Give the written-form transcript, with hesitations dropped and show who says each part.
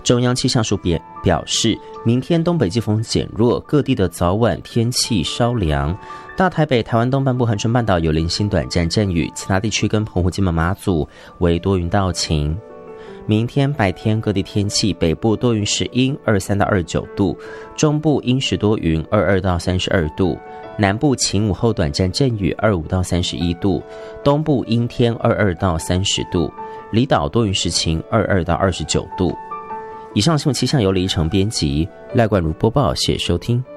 Speaker 1: 中央气象署表示，明天东北季风减弱，各地的早晚天气稍凉。大台北、台湾东半部、恒春半岛有零星短暂阵雨，其他地区跟澎湖、金门、马祖为多云到晴。明天白天各地天气，北部多云时阴23到29度，中部阴时多云22到32度，南部晴午后短暂阵雨25到31度，东部阴天22到30度，离岛多云时晴22到29度。以上新闻气象由李一成编辑，赖冠如播报，谢谢收听。